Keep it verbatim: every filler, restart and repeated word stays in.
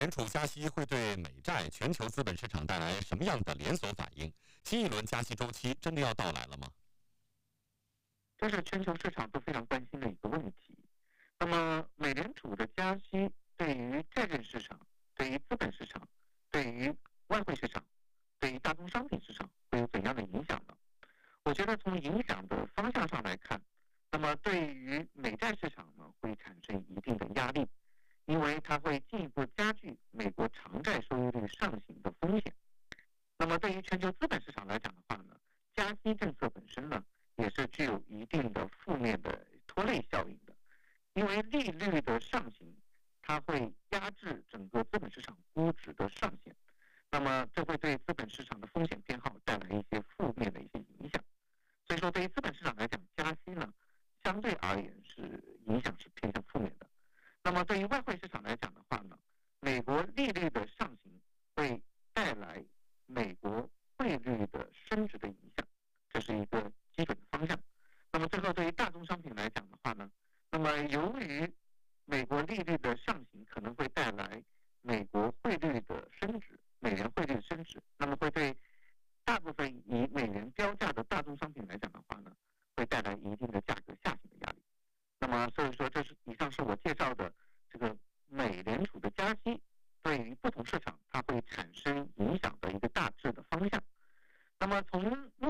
联储加息会对美债、全球资本市场带来什么样的连锁反应？新一轮加息周期真的要到来了吗？ 这是全球市场都非常关心的一个问题。那么，美联储的加息对于债券市场、对于资本市场、对于外汇市场、对于大宗商品市场会有怎样的影响呢？我觉得从影响的方向上来看，那么对于美债市场呢，会产生一定的压力，因为它会进一步加剧美国长债收益率上行的风险。那么对于全球资本市场来讲的话呢，加息政策本身呢，也是具有一定的负面的拖累效应的，因为利率的上行，它会压制整个资本市场估值的上限，那么这会对资本市场的风险偏好带来一些负面的一些影响。所以说，对于资本市场来讲，加息呢，相对而言是影响是偏向负面的。那么对于外汇市场来讲的话呢，美国利率的上行会带来美国汇率的升值的影响，这是一个基本的方向。那么最后对于大宗商品来讲的话呢，那么由于美国利率的上行可能会带来美国汇率的升值，美元汇率的升值，那么会对大部分以美元标价的大宗商品来讲的话呢，会带来一定的价格下行的压力。那么所以说，这是以上是我介绍的